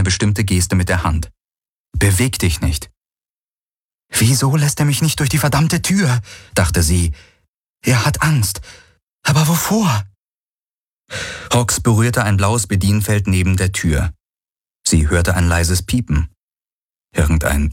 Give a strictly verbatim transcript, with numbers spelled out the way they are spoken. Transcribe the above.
bestimmte Geste mit der Hand. »Beweg dich nicht.« »Wieso lässt er mich nicht durch die verdammte Tür?«, dachte sie. »Er hat Angst. Aber wovor?« Rox berührte ein blaues Bedienfeld neben der Tür. Sie hörte ein leises Piepen. Irgendein